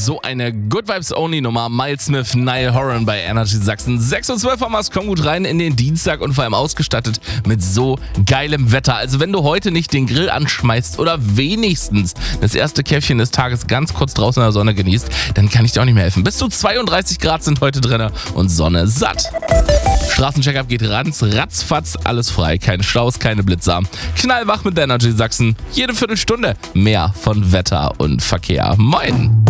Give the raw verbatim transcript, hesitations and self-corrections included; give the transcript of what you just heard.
So eine Good Vibes Only Nummer. Miles Smith, Niall Horan bei Energy Sachsen. sechs Uhr zwölf haben wir es. Komm gut rein in den Dienstag und vor allem ausgestattet mit so geilem Wetter. Also wenn du heute nicht den Grill anschmeißt oder wenigstens das erste Käffchen des Tages ganz kurz draußen in der Sonne genießt, dann kann ich dir auch nicht mehr helfen. Bis zu zweiunddreißig Grad sind heute drin und Sonne satt. Straßencheckup geht ranz, ratzfatz, alles frei. Keine Staus, keine Blitzer. Knallwach mit Energy Sachsen. Jede Viertelstunde mehr von Wetter und Verkehr. Moin!